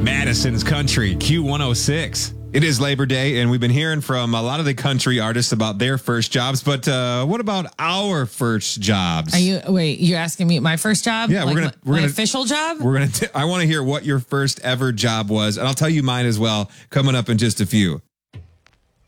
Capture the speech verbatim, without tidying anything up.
Madison's Country, Q one oh six. It is Labor Day, and we've been hearing from a lot of the country artists about their first jobs. But uh, what about our first jobs? Are you wait? You're asking me my first job? Yeah, like we're gonna my, we're my gonna official job. We're gonna. T- I want to hear what your first ever job was, and I'll tell you mine as well. Coming up in just a few.